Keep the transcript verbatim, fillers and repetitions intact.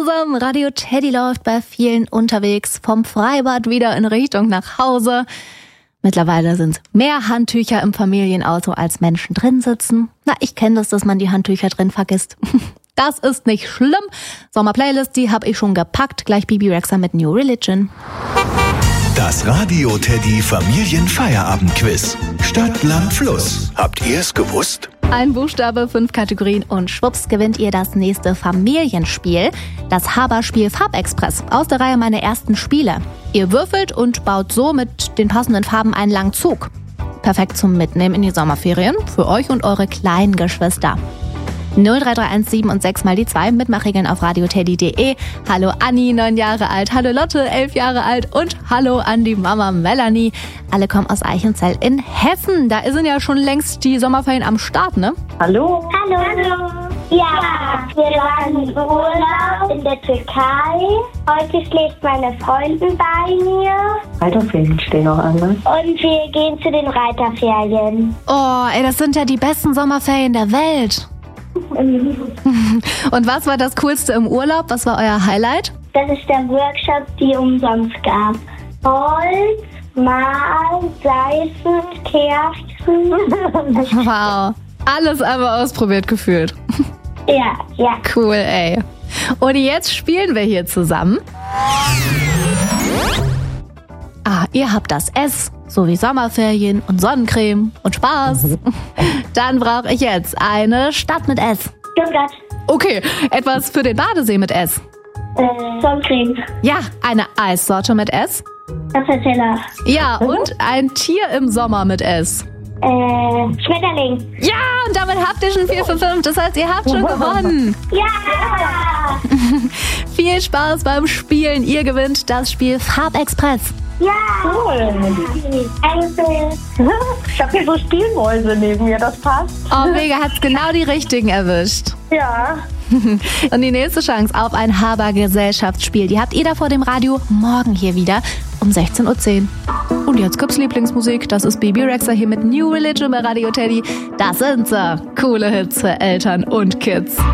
zusammen, Radio Teddy läuft bei vielen unterwegs, vom Freibad wieder in Richtung nach Hause. Mittlerweile sind mehr Handtücher im Familienauto als Menschen drin sitzen. Na, ich kenne das, dass man die Handtücher drin vergisst. Das ist nicht schlimm. Sommerplaylist, die habe ich schon gepackt. Gleich Bebe Rexha mit New Religion. Das Radio Teddy Familienfeierabendquiz. Stadt, Land, Fluss. Habt ihr es gewusst? Ein Buchstabe, fünf Kategorien und schwupps gewinnt ihr das nächste Familienspiel. Das Haberspiel Farbexpress aus der Reihe Meine ersten Spiele. Ihr würfelt und baut so mit den passenden Farben einen langen Zug. Perfekt zum Mitnehmen in die Sommerferien für euch und eure kleinen Geschwister. null drei drei eins sieben und sechs mal die zwei, Mitmachregeln auf radioteddy punkt de. Hallo Anni, neun Jahre alt. Hallo Lotte, elf Jahre alt. Und hallo an die Mama Melanie. Alle kommen aus Eichenzell in Hessen. Da sind ja schon längst die Sommerferien am Start, ne? Hallo. Hallo. Hallo. Ja, wir waren im Urlaub in der Türkei. Heute schläft meine Freundin bei mir. Reiterferien stehen noch an, ne? Und wir gehen zu den Reiterferien. Oh, ey, das sind ja die besten Sommerferien der Welt. Und was war das Coolste im Urlaub? Was war euer Highlight? Das ist der Workshop, die umsonst gab. Holz, Mal, Seifen, Kerzen. Wow, alles aber ausprobiert gefühlt. Ja, ja. Cool, ey. Und jetzt spielen wir hier zusammen. Ah, ihr habt das S, so wie Sommerferien und Sonnencreme und Spaß. Dann brauche ich jetzt eine Stadt mit S. Stuttgart. Okay, etwas für den Badesee mit S. Äh, Sonnencreme. Ja, eine Eissorte mit S. Kaffeeteller. Ja, und ein Tier im Sommer mit S. Äh, Schmetterling. Ja, und damit habt ihr schon vier für fünf. Das heißt, ihr habt schon gewonnen. Ja. Viel Spaß beim Spielen. Ihr gewinnt das Spiel Farbexpress. Ja. Cool. Danke. Ich habe hier so Spielmäuse neben mir, das passt. Oh, mega, hat's genau die richtigen erwischt. Ja. Und die nächste Chance auf ein Haber-Gesellschaftsspiel, die habt ihr da vor dem Radio morgen hier wieder um sechzehn Uhr zehn. Und jetzt gibt's Lieblingsmusik. Das ist Bebe Rexha hier mit New Religion bei Radio Teddy. Das sind sie. Coole Hits für Eltern und Kids.